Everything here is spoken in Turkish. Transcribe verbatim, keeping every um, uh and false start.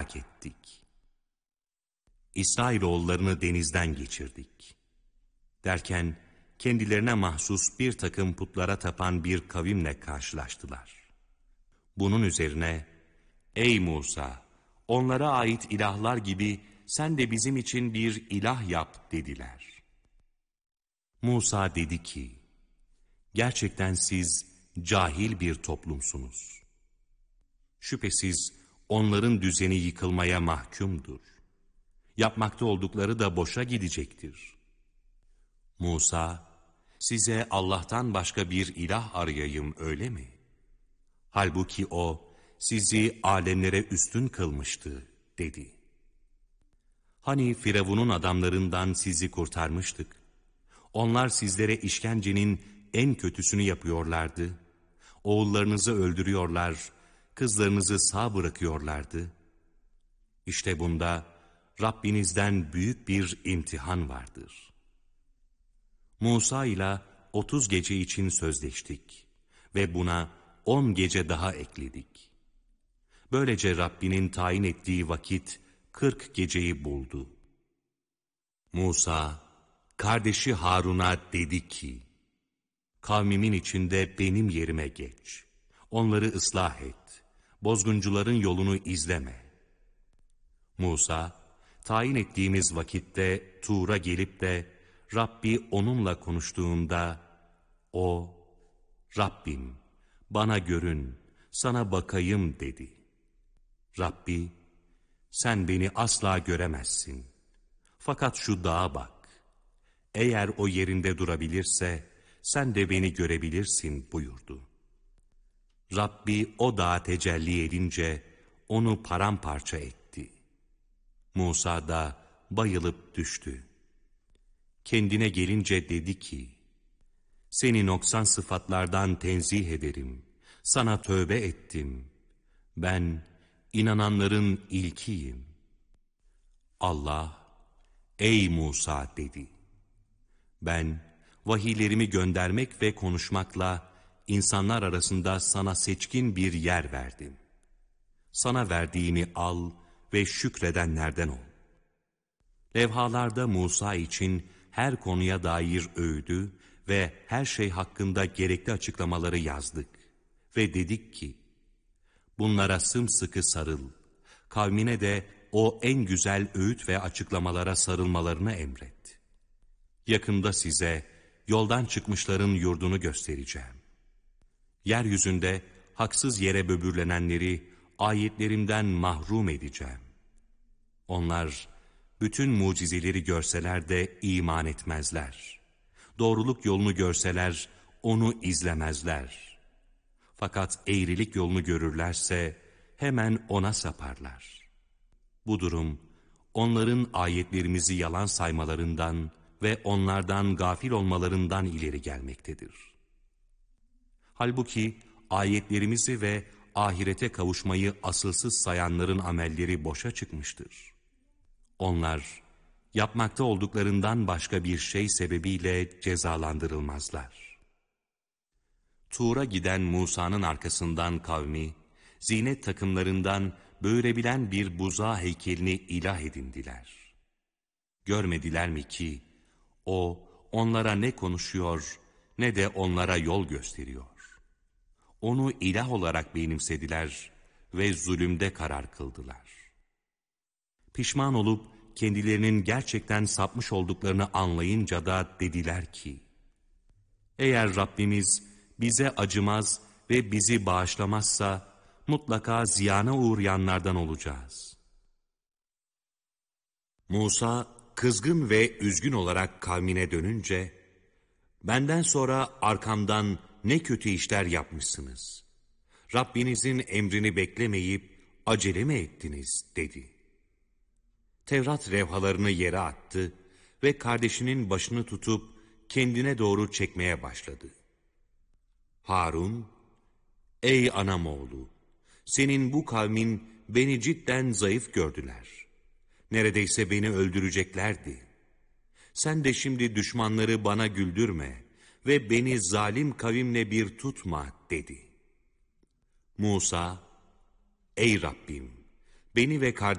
helak ettik. İsrailoğullarını denizden geçirdik. Derken kendilerine mahsus bir takım putlara tapan bir kavimle karşılaştılar. Bunun üzerine, ''Ey Musa, onlara ait ilahlar gibi sen de bizim için bir ilah yap.'' dediler. Musa dedi ki, ''Gerçekten siz cahil bir toplumsunuz. Şüphesiz onların düzeni yıkılmaya mahkumdur. Yapmakta oldukları da boşa gidecektir.'' Musa, ''Size Allah'tan başka bir ilah arayayım, öyle mi? Halbuki O, sizi alemlere üstün kılmıştı.'' dedi. ''Hani Firavun'un adamlarından sizi kurtarmıştık. Onlar sizlere işkencenin en kötüsünü yapıyorlardı. Oğullarınızı öldürüyorlar, kızlarınızı sağ bırakıyorlardı. İşte bunda Rabbinizden büyük bir imtihan vardır.'' Musa ile otuz gece için sözleştik ve buna on gece daha ekledik. Böylece Rabbinin tayin ettiği vakit kırk geceyi buldu. Musa, kardeşi Harun'a dedi ki, ''Kavmimin içinde benim yerime geç. Onları ıslah et. Bozguncuların yolunu izleme.'' Musa, tayin ettiğimiz vakitte Tur'a gelip de Rabbi onunla konuştuğunda, o, ''Rabbim, bana görün, sana bakayım.'' dedi. Rabbi, ''Sen beni asla göremezsin. Fakat şu dağa bak. Eğer o yerinde durabilirse, sen de beni görebilirsin.'' buyurdu. Rabbi o dağa tecelli edince, onu paramparça etti. Musa da bayılıp düştü. Kendine gelince dedi ki, ''Seni noksan sıfatlardan tenzih ederim. Sana tövbe ettim. Ben inananların ilkiyim.'' Allah, ''Ey Musa,'' dedi. ''Ben vahiylerimi göndermek ve konuşmakla insanlar arasında sana seçkin bir yer verdim. Sana verdiğimi al ve şükredenlerden ol.'' Levhalarda Musa için her konuya dair öğüdü ve her şey hakkında gerekli açıklamaları yazdık. Ve dedik ki, bunlara sımsıkı sarıl, kavmine de o en güzel öğüt ve açıklamalara sarılmalarını emret. Yakında size yoldan çıkmışların yurdunu göstereceğim. Yeryüzünde haksız yere böbürlenenleri ayetlerimden mahrum edeceğim. Onlar bütün mucizeleri görseler de iman etmezler. Doğruluk yolunu görseler onu izlemezler. Fakat eğrilik yolunu görürlerse hemen ona saparlar. Bu durum onların ayetlerimizi yalan saymalarından ve onlardan gafil olmalarından ileri gelmektedir. Halbuki ayetlerimizi ve ahirete kavuşmayı asılsız sayanların amelleri boşa çıkmıştır. Onlar yapmakta olduklarından başka bir şey sebebiyle cezalandırılmazlar. Tur'a giden Musa'nın arkasından kavmi, zinet takımlarından böğürebilen bir buzağı heykelini ilah edindiler. Görmediler mi ki, o onlara ne konuşuyor ne de onlara yol gösteriyor. Onu ilah olarak benimsediler ve zulümde karar kıldılar. Pişman olup kendilerinin gerçekten sapmış olduklarını anlayınca da dediler ki, eğer Rabbimiz bize acımaz ve bizi bağışlamazsa mutlaka ziyana uğrayanlardan olacağız. Musa kızgın ve üzgün olarak kavmine dönünce, benden sonra arkamdan ne kötü işler yapmışsınız. Rabbinizin emrini beklemeyip acele mi ettiniz dedi. Tevrat levhalarını yere attı ve kardeşinin başını tutup kendine doğru çekmeye başladı. Harun, ''Ey anamoğlu, senin bu kavmin beni cidden zayıf gördüler. Neredeyse beni öldüreceklerdi. Sen de şimdi düşmanları bana güldürme ve beni zalim kavimle bir tutma.'' dedi. Musa, ''Ey Rabbim, beni ve kardeşimi